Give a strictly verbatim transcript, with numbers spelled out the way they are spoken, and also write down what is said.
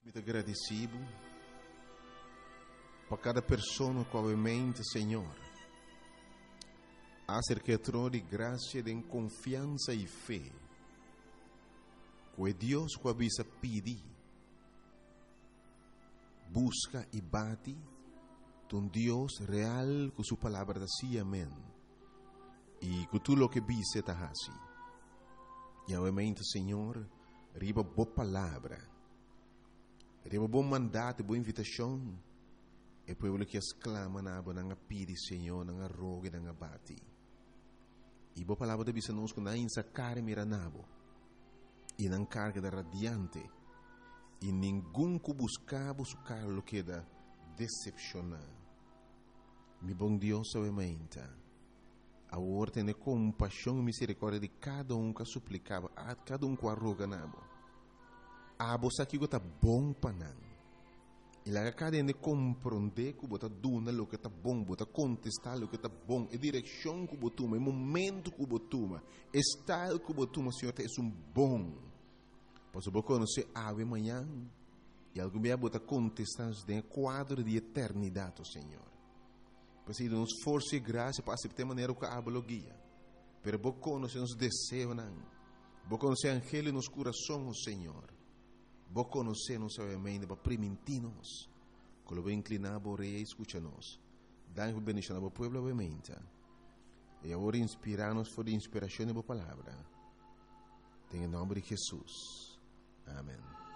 Muito agradecido por cada pessoa que obviamente, Senhor, acerca de graça, de confiança e fé, que Deus que avisa pedir, busca e bate, um Deus real com sua palavra assim, amém, e com tudo o que vise está assim. E obviamente, Senhor, riba boa palavra, riba bom mandato, boa invitação, e povo que exclama na aba nanga pidi, Senhor, nanga rogue, nanga bati. E boa palavra de bisa nos na insa care mira nabo, e nang carga da radiante, e ninguém que buscar buscar lo que da decepcionar. Mi bom Deus, obviamente, a ordem de compaixão e misericórdia de cada um que suplicava, a cada um que arroga nabo. A bolsa que está bom para não. E lá cada um de compreender que bota duna lo que está bom, bota contestar lo que está bom, e direção que botuma, e momento que botuma, estado que botuma, Senhor, é um bom. Posso você conhecer ave amanhã e algum dia bota contestar de quadro de eternidade, Senhor. Preciso nos força e graça para aceitar maneira que a guia. Pero você conhece nos desejos, não. Você conhece angelo nos corações, Senhor. Você conhece nos obviamente para permitir-nos. Quando você inclinar a rei e escuta-nos. Dá-nos bendição ao povo, obviamente. E agora inspirar-nos por a inspiração da palavra. Em nome de Jesus. Amém.